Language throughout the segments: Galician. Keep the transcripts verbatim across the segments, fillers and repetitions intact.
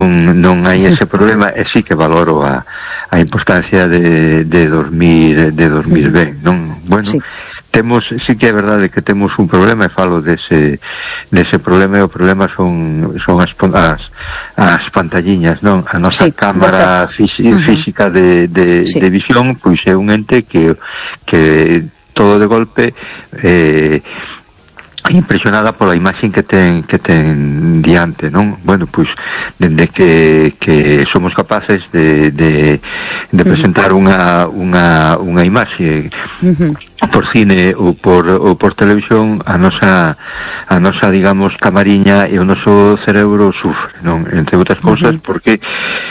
non non hai ese problema, e sí que valoro a, a importancia de, de dormir de dormir ben, non? Bueno, sí. Temos, sí que é verdade que temos un problema, e falo dese, dese problema, e o problema son, son as, as, as pantalliñas, non? A nosa sí, cámara física, uh-huh. física de, de, sí. de visión, pois é un ente que, que todo de golpe eh, impresionada pola imaxen que ten que ten diante, non? Bueno, pois dende que, que somos capaces de, de, de presentar unha unha unha imaxe uh-huh. por cine ou por ou por televisión, a nosa a nosa, digamos, camariña e o noso cerebro sufre, non? Entre outras cousas, uh-huh. porque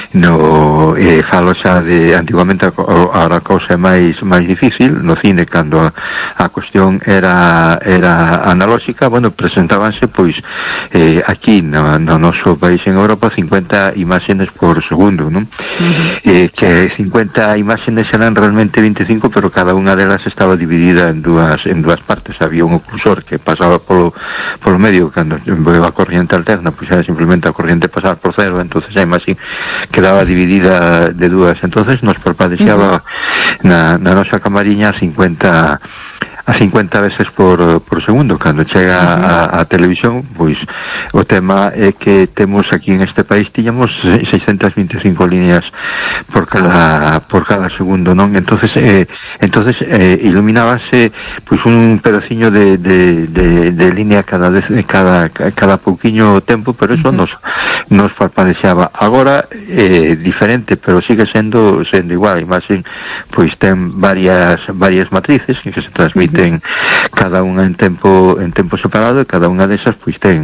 no eh, falo xa de antiguamente, ahora a cousa é máis máis difícil no cine, cando a, a cuestión era era analóxica, bueno, presentábanse pois eh, aquí no, no noso país en Europa cincuenta imágenes por segundo, non? Uh-huh. Eh, que cincuenta imágenes eran realmente veinticinco, pero cada unha delas estaba dividida en dúas en dúas partes. Había un oclusor que pasaba polo polo medio, cando veio a corriente alterna, pois era simplemente a corriente pasar por cero, entonces a imaxe quedaba dividida de dúas, entonces nos parpadexaba uh-huh. na, na nosa camariña cincuenta a cincuenta veces por, por segundo. Cando chega uh-huh. a, a televisión, pois o tema é que temos aquí en este país tiñamos seiscientas veinticinco líneas por cada por cada segundo, non? Entonces eh, entonces eh, iluminábase pois un pedaciño de, de, de, de línea cada vez, cada cada pouquiño tempo, pero eso uh-huh. nos nos parpadexaba. Agora é eh, diferente, pero sigue sendo sendo igual. A imaxe pois ten varias varias matrices que se transmiten uh-huh. cada unha en tempo en tempo separado, e cada unha desas pois ten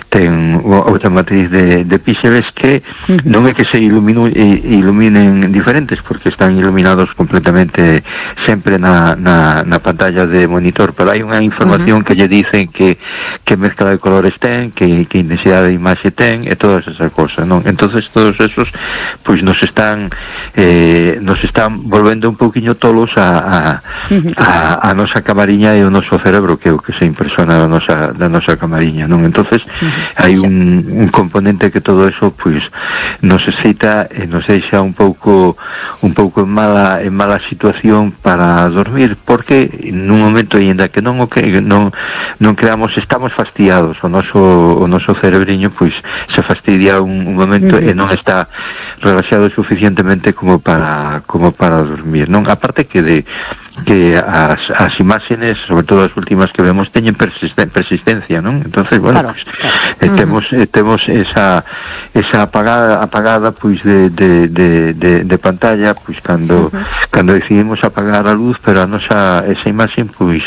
ten outra matriz de, de píxeles que uh-huh. non é que se iluminu, iluminen diferentes, porque están iluminados completamente sempre na, na, na pantalla de monitor, pero hai unha información uh-huh. que lle dicen que que mezcla de colores ten, que, que intensidade de imaxe ten, e todas esas cosas, non? Entonces todos esos pois nos están eh, nos están volvendo un pouquiño tolos a a, uh-huh. a, a nosa camariña e o noso cerebro, que é o que se impresiona da nosa, da nosa camariña, non? Entonces uh-huh. hai un, un componente que todo eso pois nos excita e nos deixa un pouco un pouco en mala en mala situación para dormir, porque nun momento, ainda que non o que non non creamos, estamos fastidiados, o noso o noso cerebriño pois se fastidia un, un momento uh-huh. e non está relaxado suficientemente como para como para dormir, non? Aparte que de que as, as imágenes, sobre todo as últimas que vemos, teñen persisten, persistencia, non? Entonces, bueno, claro, pues, claro. Eh, uh-huh. temos eh, temos esa esa apagada apagada pois de de de de, de pantalla, pois cando uh-huh. cando decidimos apagar a luz, pero a nosa esa imaxe pois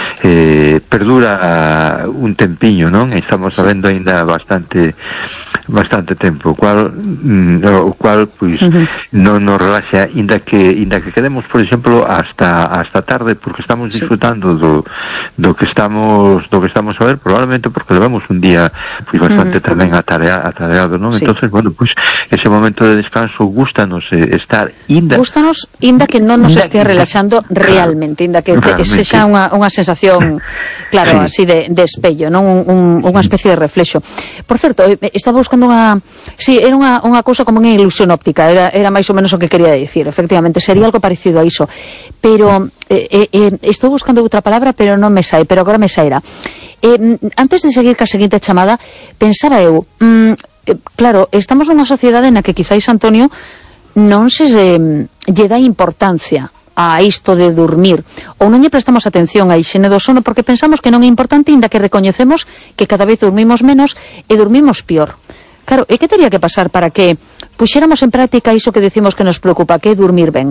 eh, perdura un tempiño, non? Estamos sabendo aínda bastante bastante tempo, o cual mm, o cual pois uh-huh. non nos relaxa, inda que inda que quedemos, por exemplo, hasta hasta tarde, porque estamos disfrutando sí. do do que estamos do que estamos a ver, probablemente porque levamos un día pois bastante uh-huh. tamén atarea, atareado, non? Sí. Entonces, bueno, pois ese momento de descanso gústanos eh, estar inda gústanos inda que non nos estea relaxando realmente, inda que te, sexa unha unha sensación claro, sí. así de de espello, non? Un, un, unha especie de reflexo. Por certo, estaba buscando unha sí, era unha, unha cousa como unha ilusión óptica, era, era máis ou menos o que quería dicir, efectivamente, sería algo parecido a iso, pero eh, eh, estou buscando outra palabra, pero non me sai, pero agora me sairá. Eh, antes de seguir ca seguinte chamada, pensaba eu, mm, eh, claro, estamos nunha sociedade na que quizáis, Antonio, non se eh, lle dá importancia a isto de dormir, ou non lle prestamos atención á hixiene do sono porque pensamos que non é importante, inda que recoñecemos que cada vez dormimos menos e dormimos pior. Claro, e que teria que pasar para que puxéramos en práctica iso que decimos que nos preocupa, que é dormir ben?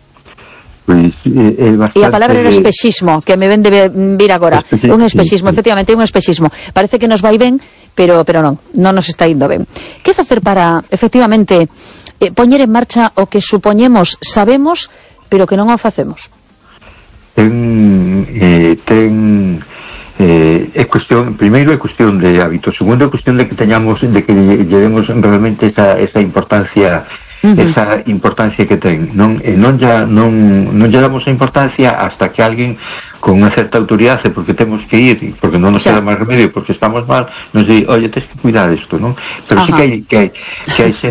Pues, eh, e a palabra era espexismo, que me ven de vir agora, un espexismo, efectivamente, un espexismo, parece que nos vai ben, pero pero non, non nos está indo ben. Que facer para, efectivamente, eh, poñer en marcha o que supoñemos sabemos, pero que non o facemos? Ten eh, ten eh, é cuestión, primeiro é cuestión de hábito, segundo é cuestión de que teñamos, de que llevemos realmente esa, esa importancia uh-huh. esa importancia que ten, non e non ya non non lle damos a importancia hasta que alguén con unha certa autoridade, porque temos que ir, porque non nos queda máis remedio, porque estamos mal, nos di, oye, tens que cuidar isto, non? Pero Ajá. sí que hai que hai, que hai